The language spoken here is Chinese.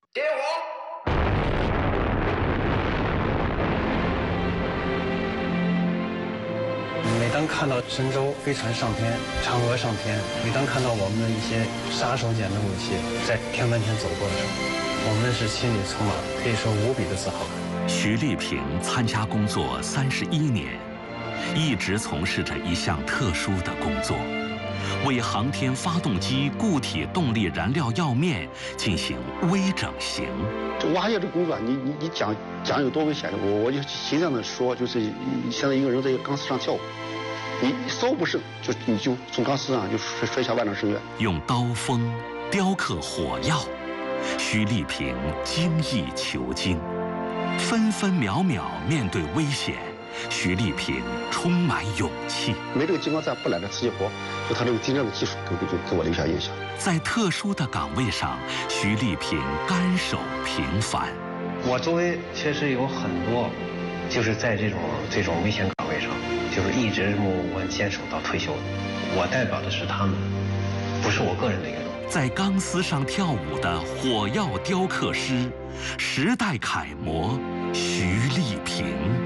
点火！ 每当看到神舟飞船上天、嫦娥上天，每当看到我们的一些杀手锏的武器在天门前走过的时候，我们是心里充满可以说无比的自豪感。 徐立平参加工作31年，一直从事着一项特殊的工作，为航天发动机固体动力燃料药面进行微整形。 这挖掘这工作，你讲有多危险？我就形象的说，就是现在一个人在一个钢丝上跳舞，你稍不慎你就从钢丝上就摔下万丈深渊。 用刀锋雕刻火药，徐立平精益求精，分分秒秒面对危险，徐立平充满勇气。 没这个激光站不揽这瓷器活，就他这个精湛的技术给我留下印象。 在特殊的岗位上，徐立平甘守平凡。 我周围确实有很多，就是在这种危险岗位上，就是一直默默坚守到退休的。我代表的是他们，不是我个人的愿望。 在钢丝上跳舞的火药雕刻师，时代楷模徐立平。